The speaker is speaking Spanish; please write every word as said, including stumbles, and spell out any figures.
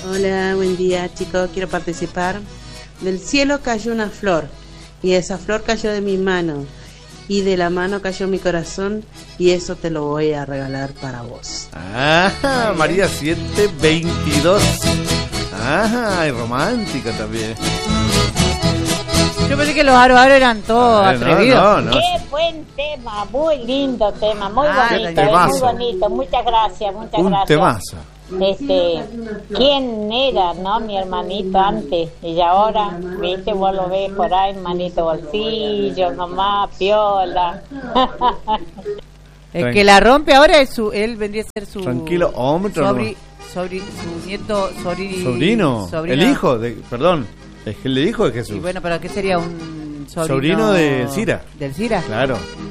Hola, buen día, chicos. Quiero participar. Del cielo cayó una flor y esa flor cayó de mi mano y de la mano cayó mi corazón y eso te lo voy a regalar para vos. Ah, María siete veintidós. Ajá, y romántica también. Yo pensé que los aro aro eran todos ver, atrevidos. No, no, no. Qué buen tema, muy lindo tema, muy Ah, bonito, temazo. muy bonito. Muchas gracias, muchas Un gracias. temazo. Este, ¿quién era, no, mi hermanito antes? Y ahora, viste, vos lo ves por ahí, hermanito bolsillo, nomás, piola. El que la rompe ahora es su, él vendría a ser su Tranquilo, hombre, sobri, sobri, su nieto, sobri, Sobrino, sobrino. el hijo de, perdón, es que el hijo de Jesús. Y bueno, pero ¿qué sería un sobrino? Sobrino de Cira. ¿Del Cira? Claro.